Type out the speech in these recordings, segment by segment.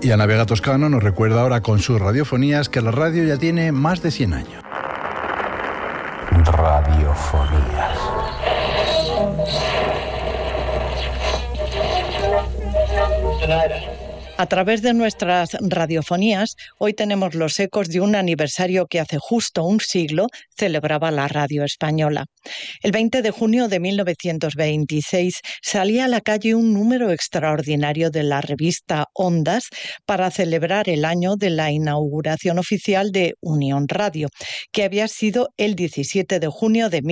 Y Ana Vega Toscano nos recuerda ahora con sus radiofonías que la radio ya tiene más de 100 años. Radiofonías. A través de nuestras radiofonías, hoy tenemos los ecos de un aniversario que hace justo un siglo celebraba la radio española. El 20 de junio de 1926 salía a la calle un número extraordinario de la revista Ondas para celebrar el año de la inauguración oficial de Unión Radio, que había sido el 17 de junio de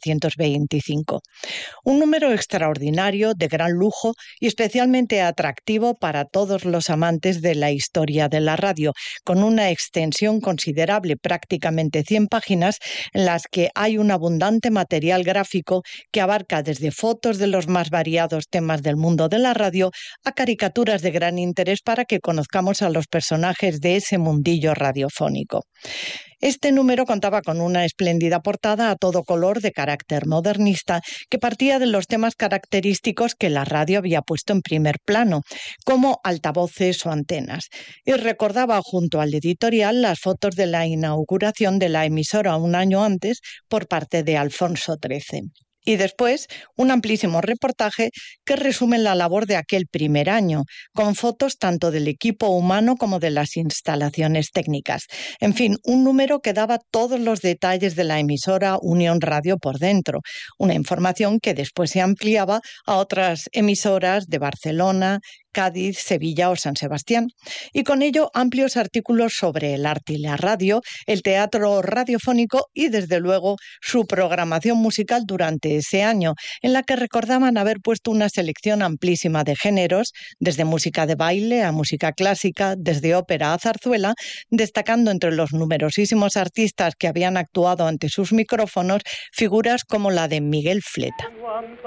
1925. Un número extraordinario, de gran lujo y especialmente atractivo para todos los amantes de la historia de la radio, con una extensión considerable, prácticamente 100 páginas, en las que hay un abundante material gráfico que abarca desde fotos de los más variados temas del mundo de la radio a caricaturas de gran interés para que conozcamos a los personajes de ese mundillo radiofónico. Este número contaba con una espléndida portada a todo color de carácter modernista que partía de los temas característicos que la radio había puesto en primer plano, como altavoces o antenas, y recordaba junto al editorial las fotos de la inauguración de la emisora un año antes por parte de Alfonso XIII. Y después, un amplísimo reportaje que resume la labor de aquel primer año, con fotos tanto del equipo humano como de las instalaciones técnicas. En fin, un número que daba todos los detalles de la emisora Unión Radio por dentro, una información que después se ampliaba a otras emisoras de Barcelona, Cádiz, Sevilla o San Sebastián, y con ello amplios artículos sobre el arte y la radio, el teatro radiofónico y, desde luego, su programación musical durante ese año, en la que recordaban haber puesto una selección amplísima de géneros, desde música de baile a música clásica, desde ópera a zarzuela, destacando entre los numerosísimos artistas que habían actuado ante sus micrófonos figuras como la de Miguel Fleta.